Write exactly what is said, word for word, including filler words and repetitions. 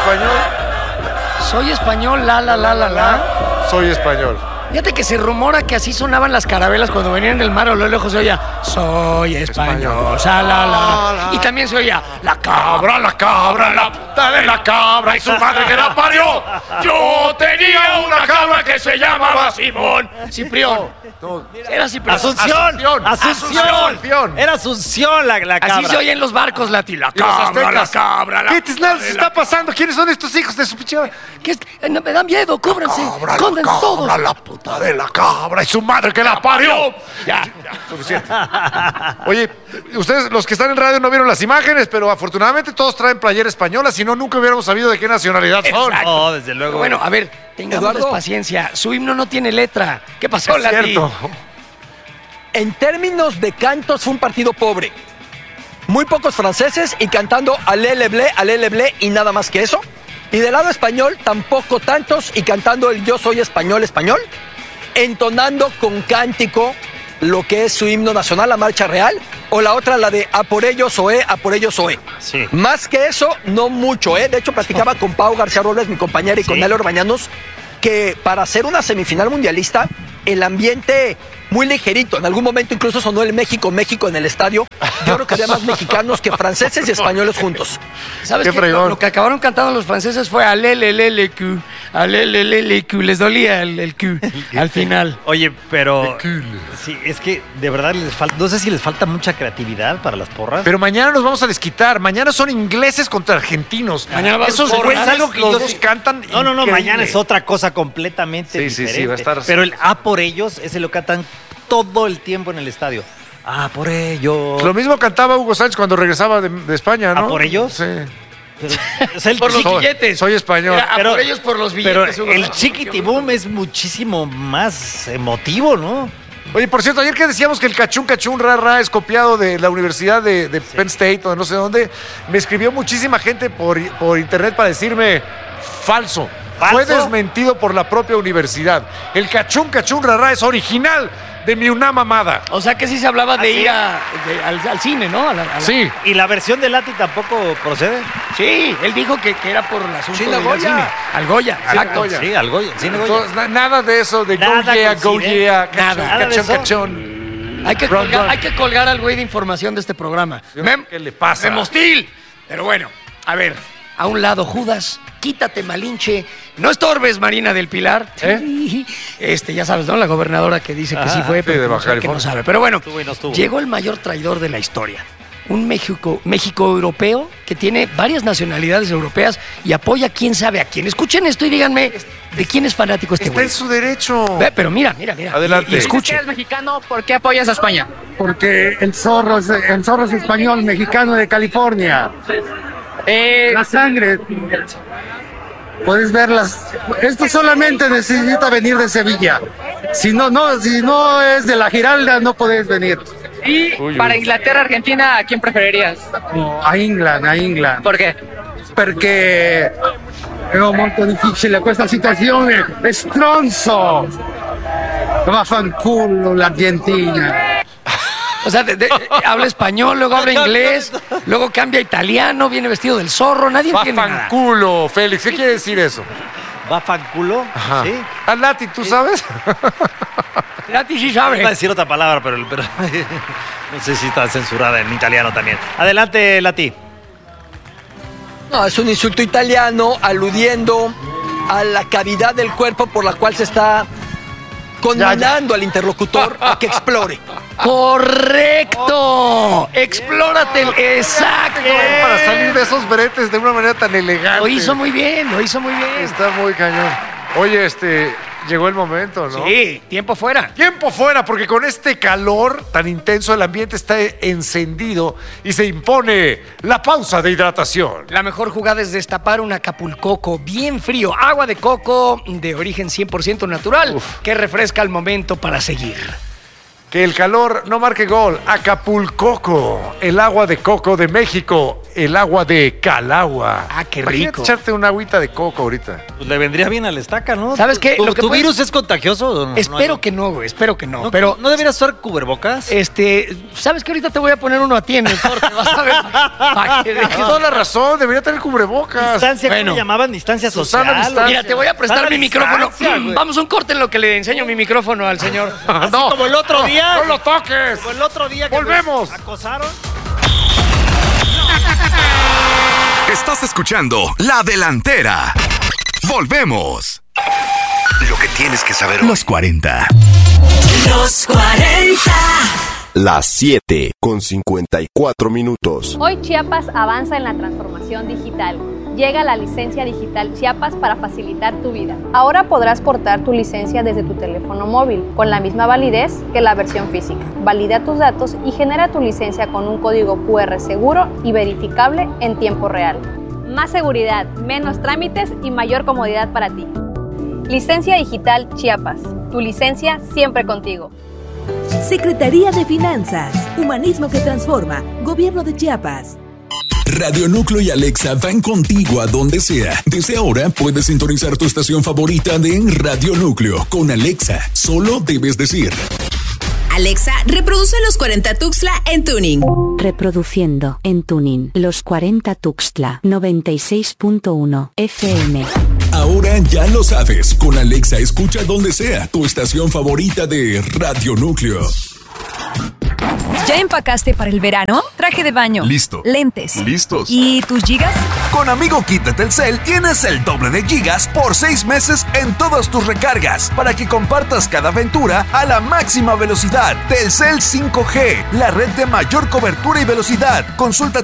español. Soy español, la, la, la, la, la. Soy español. Fíjate que se rumora que así sonaban las carabelas cuando venían del mar, a lo lejos se oía soy español, sa, la, la. Y también se oía la cabra, la cabra, la puta de la cabra y su madre que la parió. Yo tenía una cabra que se llamaba Simón. Ciprión. No. Era Ciprión. Asunción. Asunción. Asunción. Asunción. Era Asunción la, la cabra. Así se oye en los barcos, Lati. La Y los cabra, la aztecas. cabra, la ¿Qué tisnal se está pasando? ¿Quiénes son estos hijos de su pinche? ¿Qué es? Eh, no, me da miedo, cúbranse. Cabra, Esconden la cabra, todos. la puta de la cabra y su madre que la parió. Ya. Suficiente. Oye, ustedes, los que están en radio, no vieron las imágenes, pero afortunadamente todos traen playera española, si no, nunca hubiéramos sabido de qué nacionalidad son. Exacto. No, desde luego. Bueno, a ver, tengamos Eduardo. paciencia. Su himno no tiene letra. ¿Qué pasó, Es Lati? cierto. En términos de cantos fue un partido pobre. Muy pocos franceses y cantando alé le blé, alé le blé y nada más que eso. Y del lado español tampoco tantos y cantando el yo soy español, español. Entonando con cántico lo que es su himno nacional, la marcha real. O la otra, la de a por ellos oe, a por ellos oe. Sí. Más que eso, no mucho, ¿eh? De hecho, platicaba con Pau García Robles, mi compañera, y con Sí. Nelo Orbañanos, que para hacer una semifinal mundialista, el ambiente muy ligerito. En algún momento incluso sonó el México, México en el estadio. Yo creo que había más mexicanos que franceses y españoles juntos. ¿Sabes Qué qué? fregón. Lo, lo que acabaron cantando los franceses fue alelelelecu, alelelelecu. Les dolía el, el Q al final. Oye, pero sí, es que de verdad les falta, no sé si les falta mucha creatividad para las porras. Pero mañana nos vamos a desquitar. Mañana son ingleses contra argentinos. Mañana va a Esos haber güeyes, porras. algo que Los los dos dos cantan. No, no, no, increíble. mañana es otra cosa completamente Sí, sí, sí, diferente. va a estar- Pero el A por ellos, ese lo cantan todo el tiempo en el estadio. Ah, por ellos. Lo mismo cantaba Hugo Sánchez cuando regresaba de, de España, ¿no? ¿Ah, por ellos? Sí. Pero, o sea, el Por los chiqui- billetes. Soy español. Era, a por ellos por los pero billetes. Hugo el Sánchez. chiquitibum es muchísimo más emotivo, ¿no? Oye, por cierto, ayer que decíamos que el cachún cachún ra ra es copiado de la Universidad de, de Penn State o de no sé dónde, me escribió muchísima gente por, por internet para decirme falso. ¿Falso? Fue desmentido por la propia universidad. El cachún cachún ra ra es original de mi UNAM amada. O sea que sí se hablaba de ¿Ah, sí? ir a- de- al, al cine, ¿no? A la- a la- Sí. ¿Y la versión de Lati tampoco procede? Sí, él dijo que, que era por el asunto Sí, de la ir al Goya. cine. Al Goya, exacto. Goya. Sí, al Goya. Sí, al Goya. Entonces, na- nada de eso de Nada go yeah, go coincide. yeah, Nada. cachón, Nada de cachón, eso. cachón. Hay que, Run, colgar, run. hay que colgar al güey de información de este programa. Yo no sé qué le pasa. Memostil. Pero bueno, a ver, a un lado Judas, quítate Malinche, no estorbes Marina del Pilar. ¿Eh? Este, ya sabes, ¿no? La gobernadora que dice que Ah, sí fue, sí, pero de no Baja sabe que no California. sabe. Pero bueno, Estuvo y no estuvo. llegó el mayor traidor de la historia. Un México, México europeo que tiene varias nacionalidades europeas y apoya quién sabe a quién. Escuchen esto y díganme de quién es fanático este Está güey. en su derecho. Ve, pero mira, mira, mira. Adelante. Y, y escuche. eres mexicano, ¿por qué apoyas a España? Porque el zorro es, el zorro es español, mexicano de California. Eh, La sangre. Puedes verlas. Esto solamente necesita venir de Sevilla. Si no, no, si no es de la Giralda, no puedes venir. y Uy, uy. para Inglaterra, Argentina, ¿a quién preferirías? A England, a England. ¿Por qué? Perché è molto difficile questa situazione. È stronzo. Vaffanculo l'Argentina. O sea, de- de- habla español, luego habla inglés, luego cambia a italiano, viene vestido del zorro, nadie entiende nada. Fanculo, Félix. ¿Qué quiere decir eso? ¿Va fanculo? Ajá. Sí. Ah, Lati, ¿tú sabes? Lati sí Iba a sabe. decir otra palabra, pero, pero no sé si está censurada en italiano también. Adelante, Lati. No, es un insulto italiano aludiendo a la cavidad del cuerpo por la cual se está condenando al interlocutor a que explore. ¡Correcto! ¡Explórate! el- ¡Exacto! Para salir de esos bretes de una manera tan elegante. Lo hizo muy bien, lo hizo muy bien. Está muy cañón. Oye, este, llegó el momento, ¿no? Sí, tiempo fuera. Tiempo fuera, porque con este calor tan intenso el ambiente está encendido y se impone la pausa de hidratación. La mejor jugada es destapar un Acapulcoco bien frío, agua de coco de origen cien por ciento natural, Uf. que refresca al momento para seguir. Que el calor no marque gol. Acapulcoco, el agua de coco de México, el agua de Calagua. Ah, qué Imagínate rico. echarte una agüita de coco ahorita. Pues le vendría bien a la estaca, ¿no? ¿Sabes qué? ¿Tu, Lo que tu puedes- virus es contagioso? ¿O no? Espero No, que no, güey, espero que no. no, pero, ¿No deberías usar cubrebocas? este, ¿sabes qué? Ahorita te voy a poner uno a ti en el corte, vas a ver. Pa' que Tienes dejes- toda la razón, debería tener cubrebocas. Distancia, ¿cómo Bueno. le llamaban? Distancia social. Susana Distancia. Mira, te voy a prestar Sana mi micrófono. distancia, güey. Vamos a un corte en lo que le enseño mi micrófono al señor. Así No, como el otro no, día. ¡No lo toques! Como el otro día que Volvemos. me acosaron. Estás escuchando La Delantera. Volvemos. Lo que tienes que saber hoy. Los cuarenta. Los cuarenta. Las siete con cincuenta y cuatro minutos. Hoy Chiapas avanza en la transformación digital. Llega la licencia digital Chiapas para facilitar tu vida. Ahora podrás portar tu licencia desde tu teléfono móvil, con la misma validez que la versión física. Valida tus datos y genera tu licencia con un código cu erre seguro y verificable en tiempo real. Más seguridad, menos trámites y mayor comodidad para ti. Licencia digital Chiapas. Tu licencia siempre contigo. Secretaría de Finanzas. Humanismo que transforma. Gobierno de Chiapas. Radio Núcleo y Alexa van contigo a donde sea. Desde ahora puedes sintonizar tu estación favorita de Radio Núcleo. Con Alexa, solo debes decir: Alexa, reproduce los cuarenta Tuxtla en tuning. Reproduciendo en tuning los cuarenta Tuxtla noventa y seis punto uno F M. Ahora ya lo sabes. Con Alexa escucha donde sea tu estación favorita de Radio Núcleo. ¿Ya empacaste para el verano? Traje de baño. Listo. Lentes. Listos. ¿Y tus gigas? Con Amigo Kit de Telcel tienes el doble de gigas por seis meses en todas tus recargas para que compartas cada aventura a la máxima velocidad. Telcel cinco G, la red de mayor cobertura y velocidad. Consulta